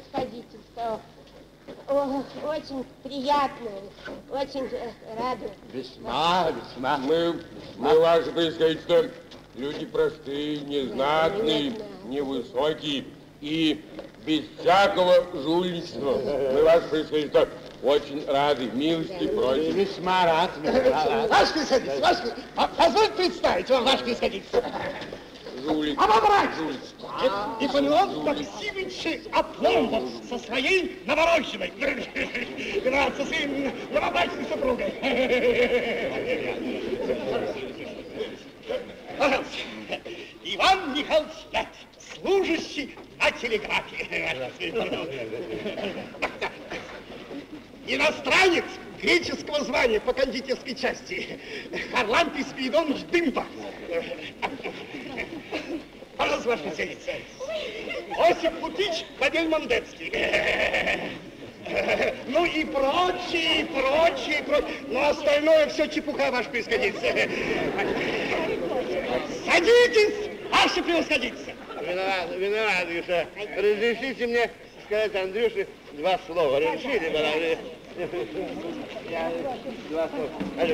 превосходительство. О, очень приятно, очень радует. Весьма. Мы, ваше происходительство, люди простые, незнатные, невысокие и без всякого жульничества. Мы, ваше происходительство, очень рады, милости просим. Весьма рад. Ваше происходительство, позвольте представить вам, ваше происходительство. Жулик. Ипполион Максимович Опломбов со своей новорожденной, со своей новобрачной супругой. Пожалуйста, Иван Михайлович Пят, служащий на телеграфе. Иностранец греческого звания по кондитерской части. Харлампий Спиридонович Дымба. Пожалуйста, ваше присядется. Осип Лукич Бабель-Мандецкий. Ну и прочие. Но остальное все чепуха, ваше превосходительство. Садитесь, ваше превосходительство. Виноват, Андрюша. Разрешите мне сказать Андрюше два слова. Разрешите, пожалуйста. Два слова. Алло.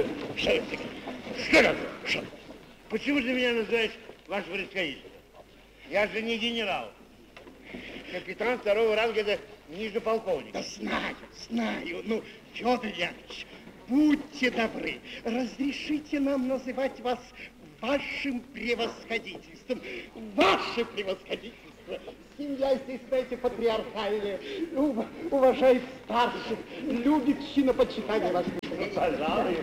Что? Почему ты меня называешь ваше происходительство? Я же не генерал. Капитан второго ранга — это ниже полковника. Да знаю. Ну, Федор Яковлевич, будьте добры, разрешите нам называть вас вашим превосходительством. Ваше превосходительство. Семья здесь, знаете, патриархальная, уважает старших, любит чинопочитание ваших. Пожалуй.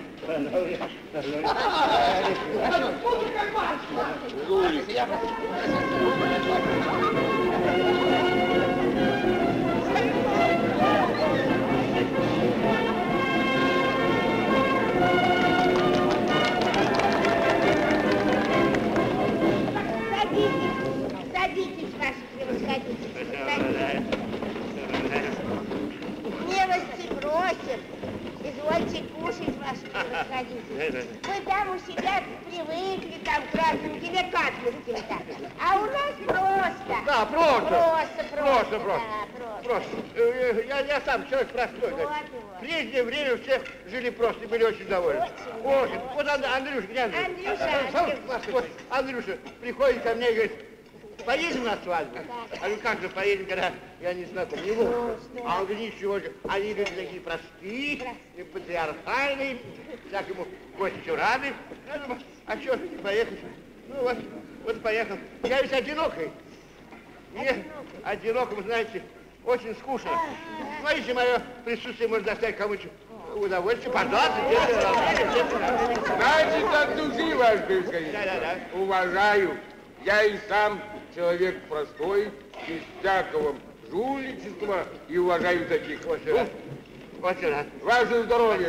Садитесь, ваше превосходительство. Милости просим. Извольте кушать, ваше превосходительство. Вы там у себя привыкли, там, к разным деликатностям. А у нас просто. Да, просто. Просто. Я сам человек простой. В прежнее время все жили просто и были очень довольны. Очень. Вот Андрюша, где Андрюша? Андрюша приходит ко мне и говорит: поедем на свадьбу? А ну как же поедем, когда я не знаком? А он говорит: ничего же, они люди такие простые, патриархальные, всякому гостю рады. Я думаю, а что же не поехать? Ну вот поехал. Я ведь одинокий. Мне одинокому, знаете, очень скучно. Смотрите, мое присутствие может доставить кому-нибудь удовольствие. Пожалуйста, Значит, от души, ваше происходительство. Да. Уважаю. Я и сам человек простой, без всякого жульничества, и уважаю таких. Очень рад. Ваше здоровье.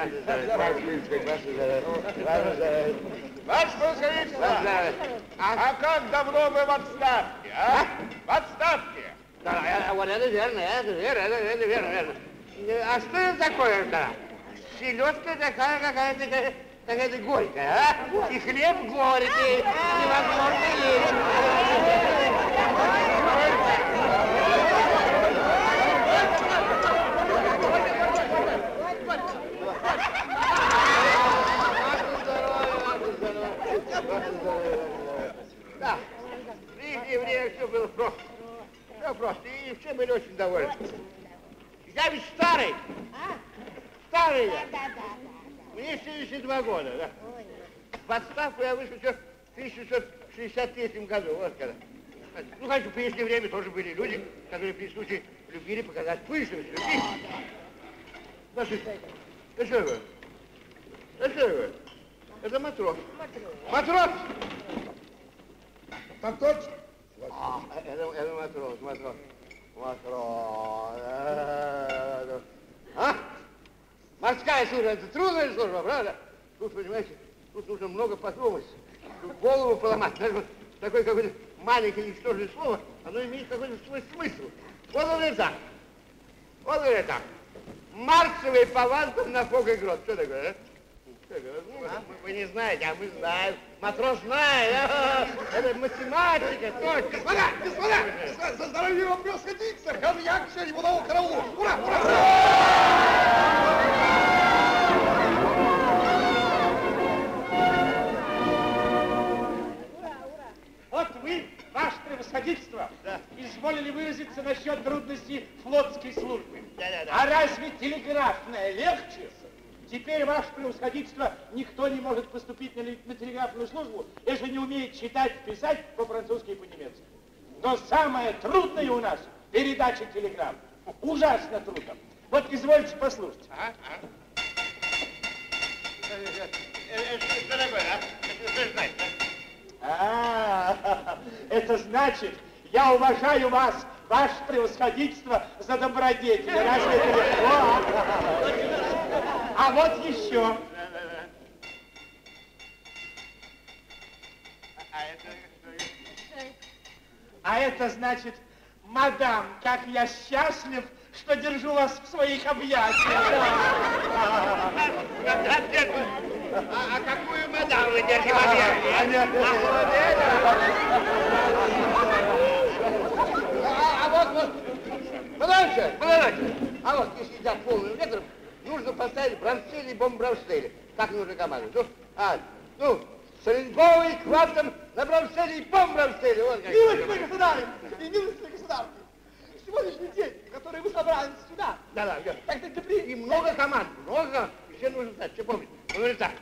Ваше происходительство. А как давно вы в отставке, а? В отставке. Да, вот это верно. А что это такое-то? Селедка такая какая-то горькая, а? И хлеб горький, невозможно есть. Да, в прежнее время все было просто. Все просто, и все были очень довольны. Я ведь старый. Старый я. Да. Мне 72 года, да. В отставку я вышел еще в 1963 году, вот когда. Ну, конечно, в прежнее время тоже были люди, которые при случае любили показать пышность, любили. Да что вы? Это матрос. Матрос! Так точно. Это матрос. А? Морская служба, это трудная служба, правда? Тут, понимаете, тут нужно много подумать, тут голову поломать. Даже вот такое какое-то маленькое ничтожное слово, оно имеет какой-то свой смысл. Вот он и так. Марсовый повантов на фок и грот. Что такое, а? Вы не знаете, а мы знаем. Матрос знает. Это математика, точно. Господа, за здоровье его превосходительства, коньяк все его нового караулу. Ура, ура! Вот вы, ваше превосходительство, изволили выразиться насчет трудностей флотской службы. Да. А разве телеграфная легче? Теперь, ваше превосходительство, никто не может поступить на телеграфную службу, если не умеет читать, писать по-французски и по-немецки. Но самое трудное у нас — передача телеграмм. Ужасно трудно. Вот извольте послушать. Что такое, а? Что значит, Это значит, я уважаю вас, ваше превосходительство, за добродетель. Разве это легко? А вот еще. А это значит, мадам, как я счастлив, что держу вас в своих объятиях. А какую мадам вы держите в объятиях? Вот, подальше. А вот, если идет полным ветром, нужно поставить бронцели и бомбравстели. Как нужно командовать? Соленковый хватом на бронцели и бомбравстели. Вот как. Милостивый государь, милостивый государь, сегодняшний день, который вы собрались сюда. Да. Так ты И много команд, много. Все нужно знать, все помнить. Он говорит так.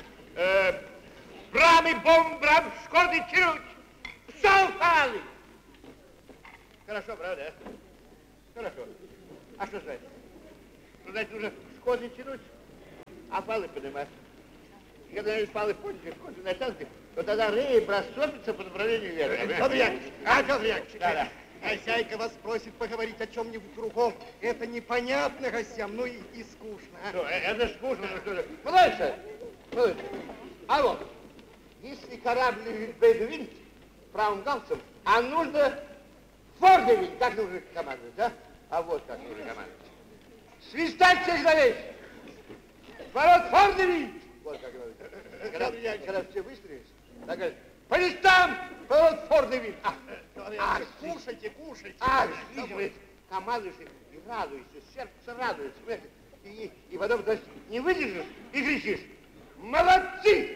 Брами бомбрам шкоды тянуть. Салфали. Хорошо, правда? Хорошо. А что значит? Значит, нужно шкоды тянуть, а палы поднимать. Когда палы подняты, шкоды натянуты, то тогда рейб растопится по направлению ветра. Федор Яковлевич, Да. хозяйка вас просит поговорить о чем-нибудь другом. Это непонятно гостям, ну и скучно. Что, это скучно, что ли? Подальше. А вот, если корабль лежит бейдвинт, правым галсом, а нужно фордевинт, как нужно командовать, да? А вот как нужно командовать. Свистать всех завесь! Ворот фордевинт! Вот как говорится. Когда все выстрелились, так говорят, по листам, поворот фордевинт! Кушайте. Слизывает, командуешь и радуешься, сердце радуется, понимаете? И потом, значит, не выдержишь и кричишь, молодцы!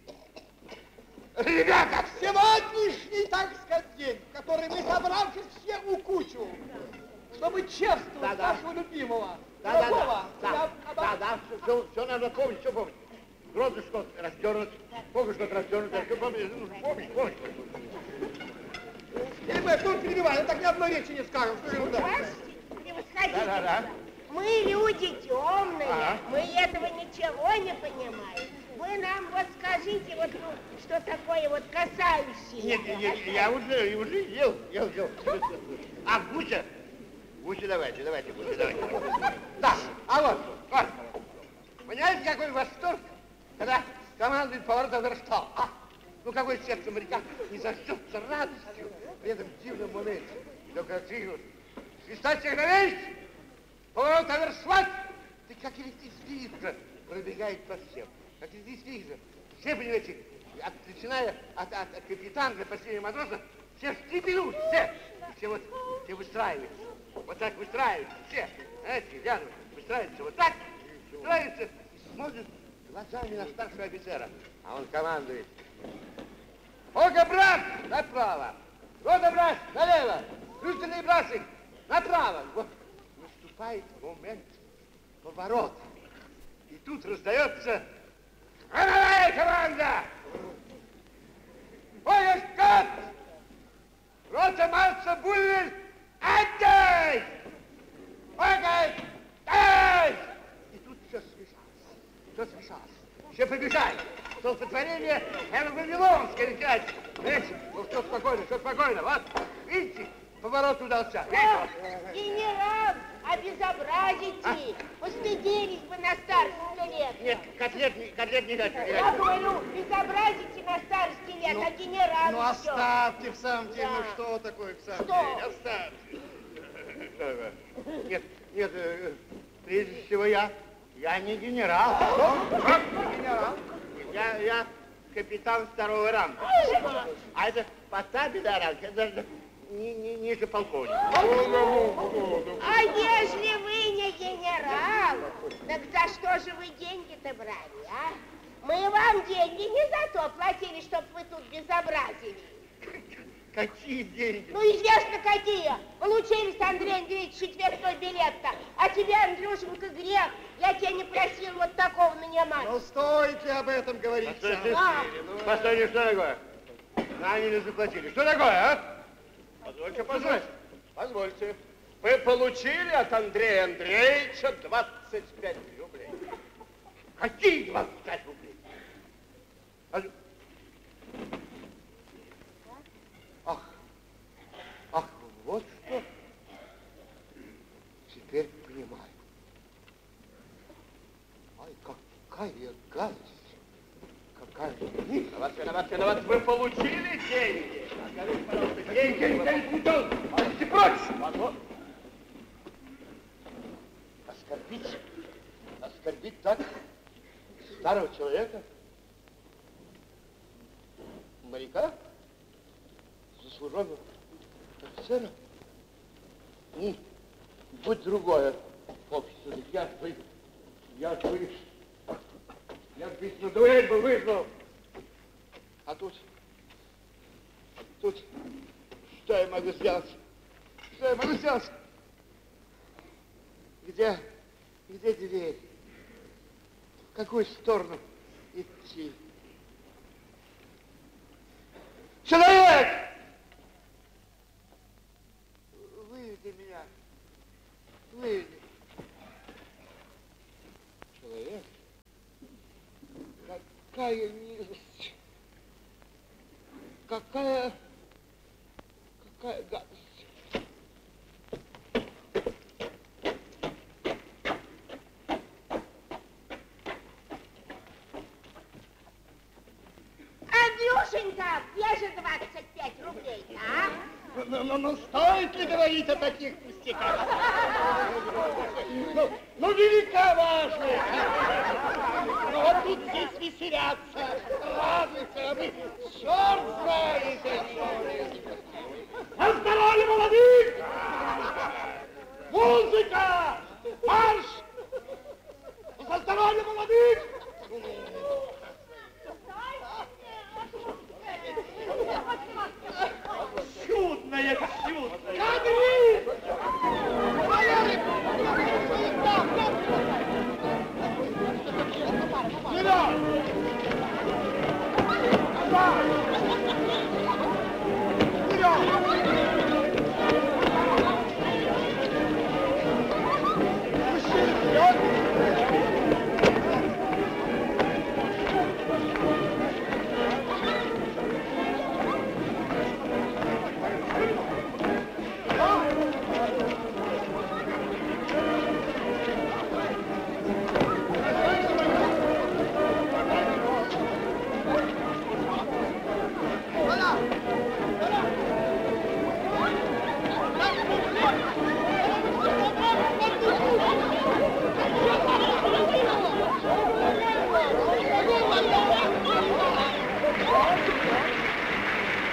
Ребята! Сегодняшний, так сказать, день, в который мы, собравшись все у кучу, чтобы чествовать нашего любимого, дорогого. Да, все надо помнить, все помнить. Грозный шкот растернут, фокус шкот растернут, все помнить, нужно помнить. Или мы тут перебиваем, так ни одной речи не скажем, что ерунда. Превосходительство. Мы люди темные, мы этого ничего не понимаем. Вы нам вот скажите, вот, что такое вот касающееся. Нет, я уже ел. А Гуся, давайте, Гуся. Так, а вот. Понимаете, какой восторг, когда командует поворотом Верштал, а? Ну, какое сердце моряка не зажжется радостью при этом дивном моменте. Только крикнут, свистать всех на весь, поворот Аверсват, ты как электрический искра пробегает по всем. Как электрический искра. Все, понимаете, начиная от капитана до последнего матроса, все встрепенут, все выстраиваются. Вот так выстраиваются, все. Знаете, рядом выстраиваются вот так, выстраиваются и смотрят глазами на старшего офицера. А он командует. Ока, брат, направо. Рота, брат, налево. Люстерные брасы, направо. Вот наступает момент поворота. И тут раздается «Ановая команда! Поезд кат! Рота, Марса, Буллер, отдай! Поезд, отдай!» И тут все смешалось. Все побежали. Столпотворение Вавилонской летять. Видите? Ну, все спокойно. Вот, видите, поворот удался. Генерал, обезобразите. Постыдились бы на старости лет. Нет, котлет не хочу. Я говорю, безобразите на старости лет, а генерал Ну, оставьте в самом деле, ну что такое в самом деле? Оставьте. Нет, прежде всего я Я не генерал. Как не генерал? Я капитан второго ранга. А это подтабельный ранг, это ниже полковника. А если вы не генерал, так за что же вы деньги-то брали, а? Мы вам деньги не за то платили, чтобы вы тут безобразили. Какие деньги? Ну, известно, какие. Получили с Андреем Андреевичем четвертной билет-то. А тебе, Андрюшенька, грех. Я тебя не просил вот такого нанимать. Ну, стойте об этом говорить. Постой, что такое? Нам не заплатили. Что такое, а? Позвольте. Позвольте. Вы получили от Андрея Андреевича 25 рублей. Какие 25 рублей? Ах, вот что. Теперь понимаю. Ай, какая гадость. Какая гадость. Виноват. Вы получили деньги? Скажите, пожалуйста, деньги я не получал. Идите прочь. Оскорбить так старого человека, моряка, заслуженного офицера. Будь другое общество, я ведь на дуэль бы вызвал. А тут, что я могу сделать? Что я могу сделать? Где дверь? В какую сторону идти? Человек! Выведи меня. Выведи. Человек? Какая низость. Какая гадость. Андрюшенька, где же 25 рублей, а? Ну, стоит ли говорить о таких пустяках? Ну, велика важность. Ну, вот тут здесь веселятся, радуются, а вы черт знаете. На здоровье, молодых! Музыка! Марш! За здоровье молодых!